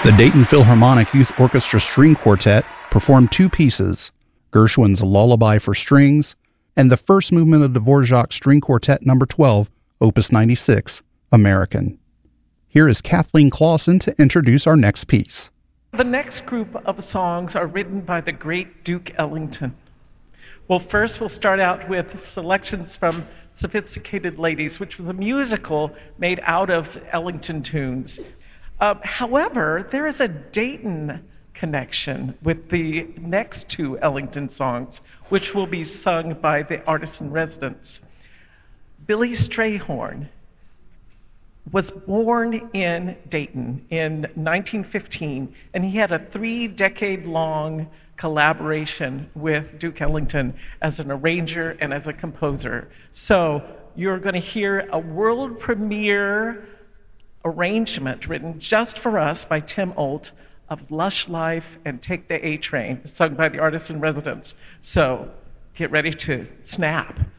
The Dayton Philharmonic Youth Orchestra String Quartet performed two pieces, Gershwin's Lullaby for Strings and the first movement of Dvorak String Quartet No. 12, Opus 96, American. Here is Kathleen Clausen to introduce our next piece. The next group of songs are written by the great Duke Ellington. Well, first we'll start out with selections from Sophisticated Ladies, which was a musical made out of Ellington tunes. However, there is a Dayton connection with the next two Ellington songs, which will be sung by the artist-in-residence. Billy Strayhorn was born in Dayton in 1915, and he had a 3-decade-long collaboration with Duke Ellington as an arranger and as a composer. So you're going to hear a world premiere arrangement written just for us by Tim Olt of Lush Life and Take the A Train, sung by the artist-in-residence. So get ready to snap.